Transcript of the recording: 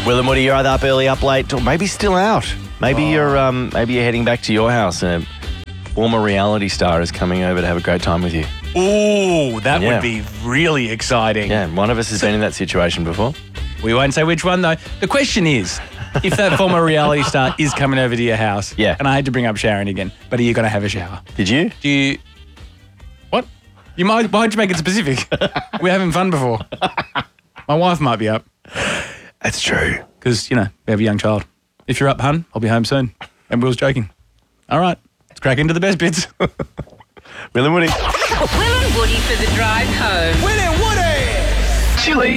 Will and Woody, you're either up early, up late, or maybe still out. Maybe you're heading back to your house and a former reality star is coming over to have a great time with you. Ooh, that would be really exciting. Yeah, one of us has been in that situation before. We won't say which one, though. The question is, if that former reality star is coming over to your house, and I had to bring up showering again, but are you going to have a shower? Did you? Do you... What? Why'd you make it specific? We're having fun before. My wife might be up. That's true. Because, we have a young child. If you're up, hun, I'll be home soon. And Will's joking. All right, let's crack into the best bits. Will and Woody. Will and Woody for the drive home. Will and Woody! Chili.